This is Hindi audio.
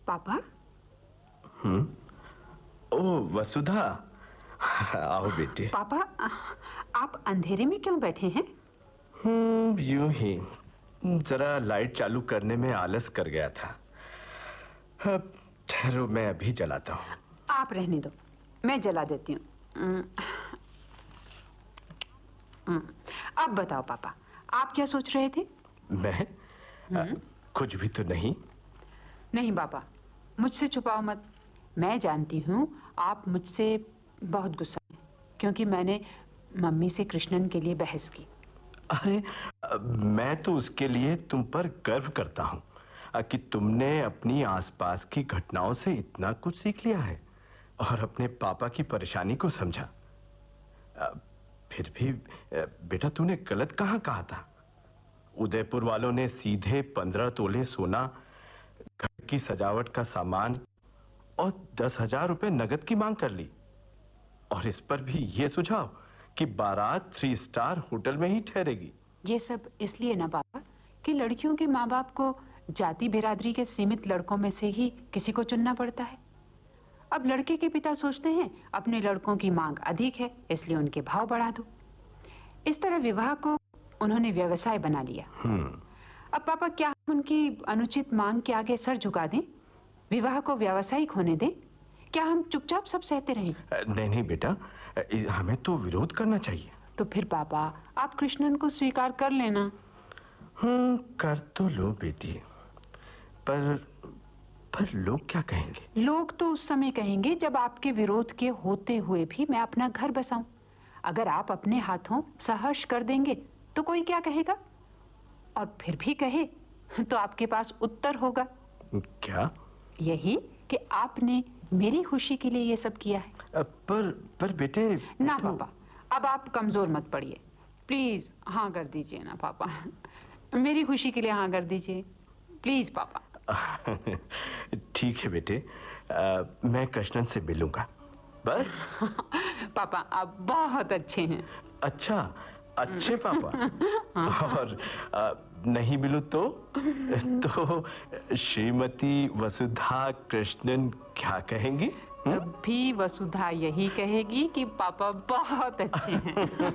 पापा। ओ वसुधा, आओ बेटे। पापा, आप अंधेरे में क्यों बैठे हैं? यूं ही जरा लाइट चालू करने में आलस कर गया था। अब ठहरो, मैं अभी जलाता हूँ। आप रहने दो, मैं जला देती हूँ। अब बताओ पापा, आप क्या सोच रहे थे? मैं कुछ भी तो नहीं। नहीं पापा, मुझसे छुपाओ मत। मैं जानती हूँ आप मुझसे बहुत गुस्सा हैं, क्योंकि मैंने मम्मी से कृष्णन के लिए बहस की। अरे मैं तो उसके लिए तुम पर गर्व करता हूँ कि तुमने अपनी आसपास की घटनाओं से इतना कुछ सीख लिया है और अपने पापा की परेशानी को समझा। फिर भी बेटा, तूने गलत कहाँ कहा था? उदयपुर वालों ने सीधे 15 तोले सोना, घर की सजावट का सामान और 10,000 रुपए नगद की मांग कर ली, और इस पर भी ये सुझाव कि बारात 3 स्टार होटल में ही ठहरेगी। ये सब इसलिए ना पापा कि लड़कियों के माँ बाप को जाति बिरादरी के सीमित लड़कों में से ही किसी को चुनना पड़ता है। अब लड़के के पिता सोचते हैं अपने लड़कों की मांग अधिक है, इसलिए उनके भाव बढ़ा दो। इस तरह विवाह को उन्होंने व्यवसाय बना लिया। अब पापा, क्या हम उनकी अनुचित मांग के आगे सर झुका दें, विवाह को व्यावसायिक होने दें? क्या हम चुपचाप सब सहते रहें? नहीं नहीं बेटा, हमें तो विरोध करना चाहिए। तो फिर पापा, आप कृष्णन को स्वीकार कर लेना। कर तो लो बेटी, पर लोग क्या कहेंगे? लोग तो उस समय कहेंगे जब आपके विरोध के होते हुए भी मैं अपना घर बसाऊं। अगर आप अपने हाथों सहर्ष कर देंगे तो कोई क्या कहेगा, और फिर भी कहे तो आपके पास उत्तर होगा। क्या? यही कि आपने मेरी खुशी के लिए ये सब किया है। पर बेटे ना तो... पापा, अब आप कमजोर मत पड़िए। प्लीज हाँ कर दीजिए ना पापा, मेरी खुशी के लिए हाँ कर दीजिए प्लीज पापा। ठीक है बेटे, मैं कृष्णन से मिलूंगा बस। पापा, आप बहुत अच्छे हैं। अच्छा, अच्छे पापा। और नहीं मिलूं तो श्रीमती वसुधा कृष्णन क्या कहेंगी? तब भी वसुधा यही कहेगी कि पापा बहुत अच्छे हैं।